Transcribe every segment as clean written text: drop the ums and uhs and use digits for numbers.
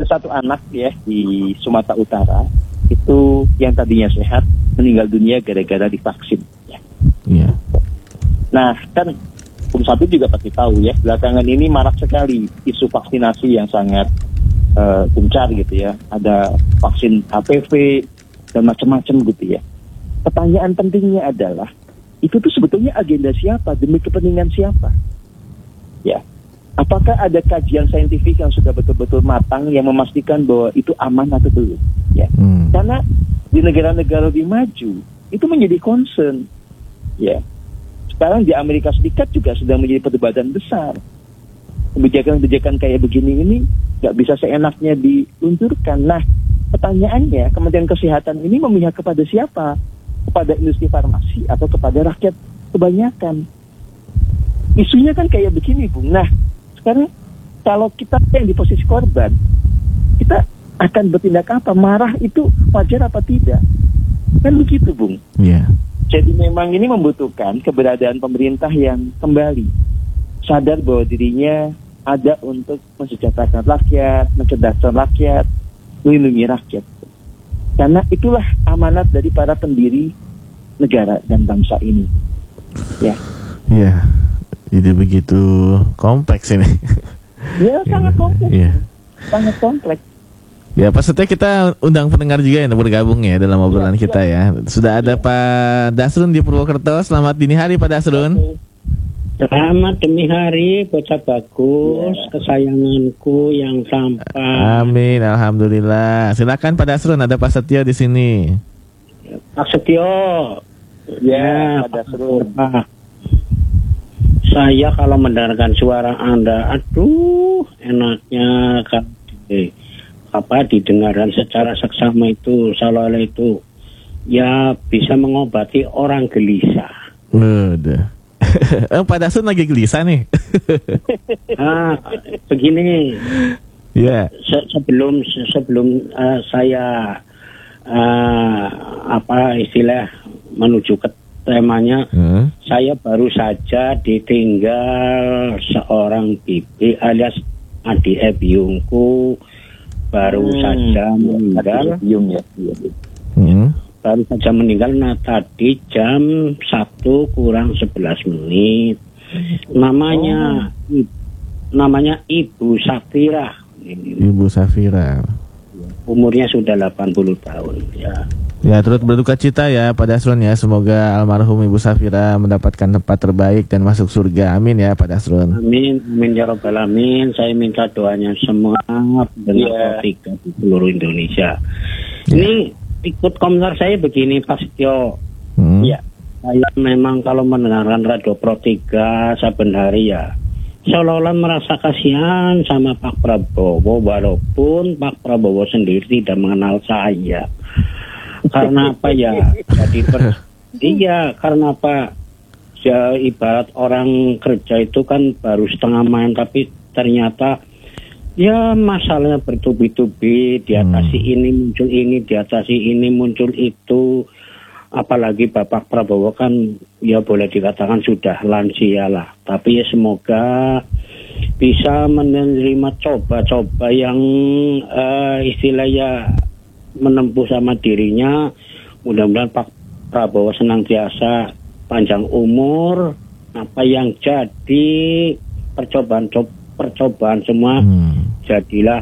satu anak ya di Sumatera Utara itu yang tadinya sehat meninggal dunia gara-gara divaksin. Ya. Iya. Nah kan Bung Sabit juga pasti tahu ya, belakangan ini marak sekali isu vaksinasi yang sangat gencar gitu ya. Ada vaksin HPV dan macam-macam gitu ya. Pertanyaan pentingnya adalah itu tuh sebetulnya agenda siapa, demi kepentingan siapa? Ya. Apakah ada kajian saintifik yang sudah betul-betul matang yang memastikan bahwa itu aman atau belum? Ya. Karena di negara-negara lebih maju itu menjadi concern. Ya. Sekarang di Amerika Serikat juga sedang menjadi perdebatan besar. Kebijakan-kebijakan kayak begini ini nggak bisa seenaknya diluncurkan. Nah, pertanyaannya, Kementerian Kesehatan ini memihak kepada siapa? Kepada industri farmasi atau kepada rakyat kebanyakan? Isunya kan kayak begini, Bung. Nah, sekarang kalau kita yang di posisi korban, kita akan bertindak apa? Marah itu wajar apa tidak? Kan begitu, Bung. Iya. Jadi memang ini membutuhkan keberadaan pemerintah yang kembali sadar bahwa dirinya ada untuk mensejahterakan rakyat, mencerdaskan rakyat, melindungi rakyat. Karena itulah amanat dari para pendiri negara dan bangsa ini. Ya. Iya. Jadi begitu kompleks ini. Ya, sangat kompleks. Iya. Sangat kompleks. Ya, Pak Setia, kita undang pendengar juga yang bergabung ya dalam obrolan kita ya. Sudah ada Pak Dasrun di Purwokerto. Selamat dini hari Pak Dasrun. Selamat dini hari, bocah bagus, kesayanganku yang tampan. Amin, alhamdulillah. Silakan Pak Dasrun, ada Pak Setio di sini. Pak Setio. Ya, Pak Dasrun. Saya kalau mendengarkan suara Anda, aduh, enaknya didengarkan secara seksama itu, seolah-olah itu ya bisa mengobati orang gelisah. Udah. Pak Dasrun lagi gelisah nih. Begini. Ya. Sebelum saya menuju ke temanya, saya baru saja ditinggal seorang bibi alias adik biungku, baru saja meninggal. Baru saja meninggal tadi jam 1 kurang 11 menit. Namanya Ibu Safira. Ibu Safira. Umurnya sudah 80 tahun ya. Ya, turut berduka cita ya Pak Dasrun ya. Semoga almarhum Ibu Safira mendapatkan tempat terbaik dan masuk surga. Amin ya Pak Dasrun. Amin, amin ya rabbal alamin. Saya minta doanya semua dengan di seluruh Indonesia. Ini ikut komentar saya begini Pak Setio. Ya, saya memang kalau mendengarkan Radio Pro 3 saben hari ya, seolah-olah merasa kasihan sama Pak Prabowo, walaupun Pak Prabowo sendiri tidak mengenal saya. Karena apa ya? Karena apa? Ya, ibarat orang kerja itu kan baru setengah main, tapi ternyata ya masalahnya bertubi-tubi, diatasi ini muncul ini, diatasi ini muncul itu. Apalagi Bapak Prabowo kan ya boleh dikatakan sudah lansia lah. Tapi ya semoga bisa menerima coba-coba yang istilahnya menempuh sama dirinya. Mudah-mudahan Pak Prabowo senantiasa panjang umur. Apa yang jadi percobaan semua jadilah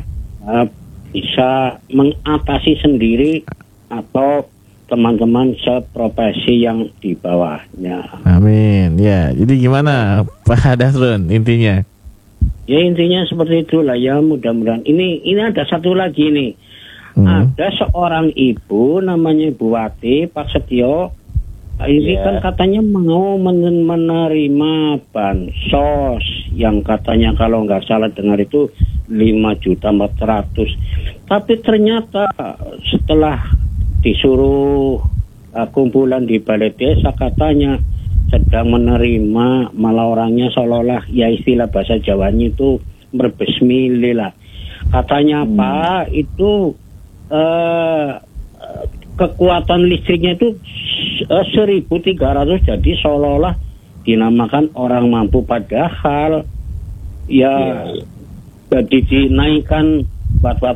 bisa mengatasi sendiri atau teman-teman seprofesi yang di bawahnya. Amin. Ya, jadi gimana Pak Dasrun intinya? Ya intinya seperti itulah ya, mudah-mudahan. Ini ada satu lagi nih. Ada seorang ibu namanya Ibu Wati, Pak Setio. Ini kan katanya mau menerima bansos yang katanya kalau nggak salah dengar itu 5.400.000. Tapi ternyata setelah disuruh kumpulan di balai desa katanya sedang menerima, malah orangnya seolah-olah ya istilah bahasa Jawanya itu berbesmili lah. Katanya Pak itu kekuatan listriknya itu 1.300, jadi seolah-olah dinamakan orang mampu, padahal ya jadi dinaikkan buat